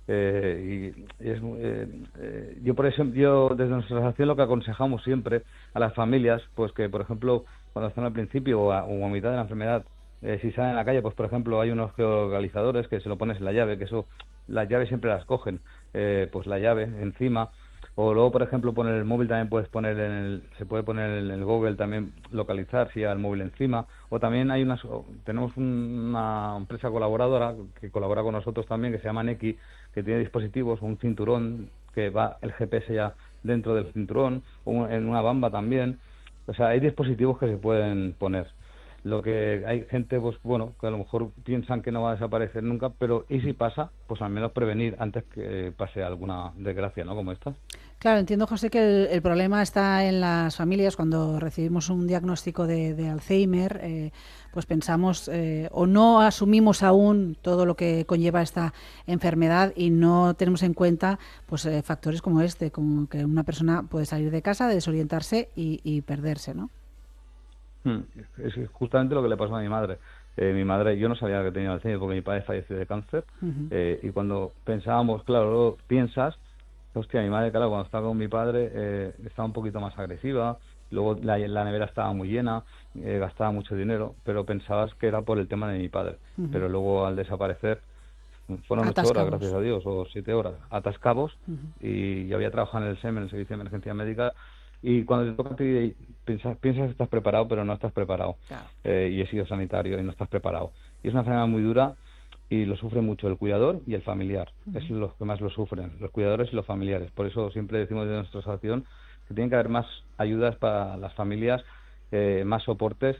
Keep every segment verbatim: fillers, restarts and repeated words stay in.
Eh, y, y es, eh, eh, yo, por ejemplo, yo desde nuestra asociación lo que aconsejamos siempre a las familias, pues que, por ejemplo, cuando están al principio o a, o a mitad de la enfermedad, eh, si salen a la calle, pues por ejemplo hay unos geolocalizadores que se lo pones en la llave, que eso, las llaves siempre las cogen, eh, pues la llave encima, o luego, por ejemplo, poner el móvil también puedes poner en el, se puede poner en el Google también localizar si hay el móvil encima, o también hay unas, tenemos una empresa colaboradora que colabora con nosotros también que se llama Neki, que tiene dispositivos, un cinturón que va el G P S ya dentro del cinturón, o en una bamba también. O sea, hay dispositivos que se pueden poner. Lo que hay gente, pues bueno, que a lo mejor piensan que no va a desaparecer nunca, pero ¿y si pasa? Pues al menos prevenir antes que pase alguna desgracia, ¿no? Como esta. Claro, entiendo, José, que el, el problema está en las familias cuando recibimos un diagnóstico de, de Alzheimer, eh, pues pensamos eh, o no asumimos aún todo lo que conlleva esta enfermedad y no tenemos en cuenta pues eh, factores como este, como que una persona puede salir de casa, desorientarse y, y perderse, ¿no? Hmm, Es justamente lo que le pasó a mi madre. Eh, mi madre, yo no sabía que tenía Alzheimer porque mi padre falleció de cáncer. Uh-huh. Eh, y cuando pensábamos, claro, luego piensas, hostia, mi madre, claro, cuando estaba con mi padre eh, estaba un poquito más agresiva, luego la, la nevera estaba muy llena, eh, gastaba mucho dinero, pero pensabas que era por el tema de mi padre. Uh-huh. Pero luego al desaparecer, fueron ocho horas, Atascados. gracias a Dios, o siete horas, atascados, Uh-huh. y yo había trabajado en el S E M, en el Servicio de Emergencia Médica, y cuando te toca a ti, piensas, piensas que estás preparado, pero no estás preparado. Claro. Eh, y he sido sanitario y no estás preparado. Y es una enfermedad muy dura y lo sufre mucho el cuidador y el familiar. Uh-huh. Es los que más lo sufren, los cuidadores y los familiares. Por eso siempre decimos de nuestra asociación que tiene que haber más ayudas para las familias, eh, más soportes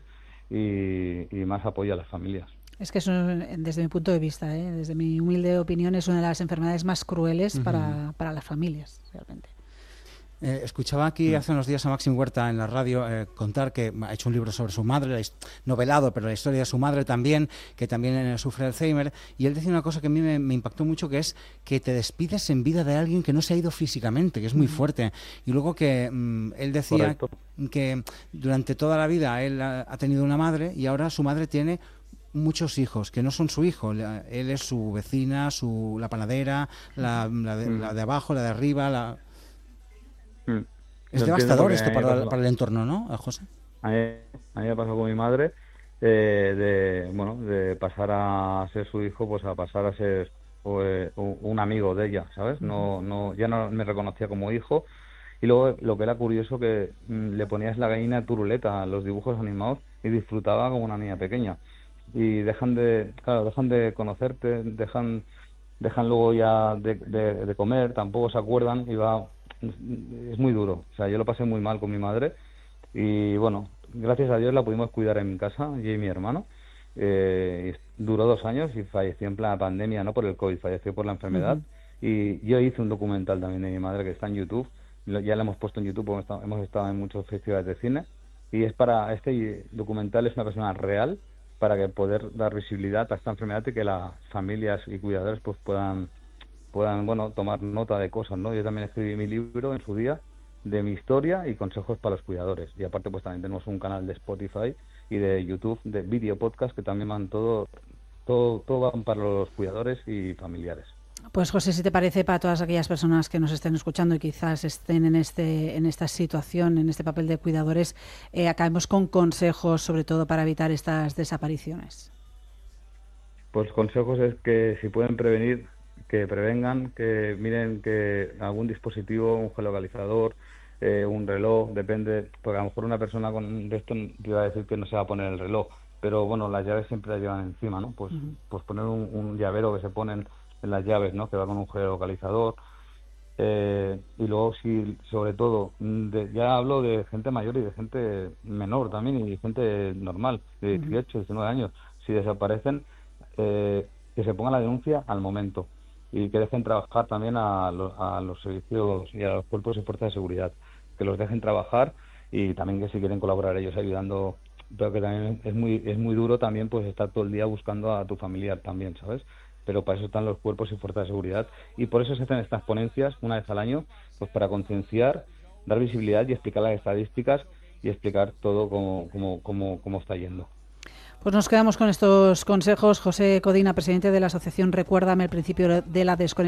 y, y más apoyo a las familias. Es que eso, desde mi punto de vista, ¿eh? Desde mi humilde opinión, es una de las enfermedades más crueles Uh-huh. para, para las familias, realmente. Eh, escuchaba aquí Mm. hace unos días a Maxim Huerta en la radio eh, contar que ha hecho un libro sobre su madre, la his- novelado, pero la historia de su madre también, que también eh, sufre Alzheimer, y él decía una cosa que a mí me, me impactó mucho, que es que te despides en vida de alguien que no se ha ido físicamente, que es muy Uh-huh. fuerte. Y luego que mm, él decía Correcto. que durante toda la vida él ha, ha tenido una madre y ahora su madre tiene muchos hijos que no son su hijo. La- él es su vecina, su la panadera, la, la, de, Mm. la de abajo, la de arriba, la... Mm. Es Lo entiendo devastador porque a esto mí me para, pasó. para el entorno, ¿no, José? A mí, a mí me pasó con mi madre, eh, de, bueno, de pasar a ser su hijo, pues a pasar a ser pues, un un amigo de ella, ¿sabes? Uh-huh. No, no, ya no me reconocía como hijo. Y luego lo que era curioso que mm, le ponías la gallina turuleta a los dibujos animados y disfrutaba como una niña pequeña. Y dejan de, claro, dejan de conocerte, dejan, dejan luego ya de, de, de comer, tampoco se acuerdan y va, es muy duro. O sea, yo lo pasé muy mal con mi madre y bueno, gracias a Dios la pudimos cuidar en mi casa, yo y mi hermano. Eh, y duró dos años y falleció en plena pandemia, no por el COVID, falleció por la enfermedad. Uh-huh. Y yo hice un documental también de mi madre que está en YouTube. Lo- ya lo hemos puesto en YouTube, porque hemos estado, hemos estado en muchos festivales de cine. Y es para, este documental es una persona real para que poder dar visibilidad a esta enfermedad y que las familias y cuidadores pues puedan puedan, bueno, tomar nota de cosas, ¿no? Yo también escribí mi libro en su día de mi historia y consejos para los cuidadores. Y aparte, pues también tenemos un canal de Spotify y de YouTube, de video podcast, que también van todo, todo, todo van para los cuidadores y familiares. Pues José, si te parece, para todas aquellas personas que nos estén escuchando y quizás estén en este, en esta situación, en este papel de cuidadores, eh, acabemos con consejos, sobre todo para evitar estas desapariciones. Pues consejos es que si pueden prevenir, que prevengan, que miren que algún dispositivo, un geolocalizador, eh, un reloj, depende, porque a lo mejor una persona con de esto te iba a decir que no se va a poner el reloj, pero bueno, las llaves siempre las llevan encima, ¿no? Pues, Uh-huh. pues poner un, un llavero que se ponen en las llaves, ¿no? Que va con un geolocalizador. Eh, y luego, si, sobre todo, mm, de- ya hablo de gente mayor y de gente menor también y de gente normal, de Uh-huh. dieciocho, diecinueve años. Si desaparecen, eh, que se ponga la denuncia al momento y que dejen trabajar también a, lo- a los servicios y a los cuerpos y fuerzas de seguridad, que los dejen trabajar y también que si quieren colaborar ellos ayudando, pero que también es muy es muy duro también pues estar todo el día buscando a tu familiar también, ¿sabes? Pero para eso están los cuerpos y fuerzas de seguridad y por eso se hacen estas ponencias una vez al año, pues para concienciar, dar visibilidad y explicar las estadísticas y explicar todo cómo, cómo, cómo, cómo está yendo. Pues nos quedamos con estos consejos. José Codina, presidente de la asociación Recuérdame el principio de la desconexión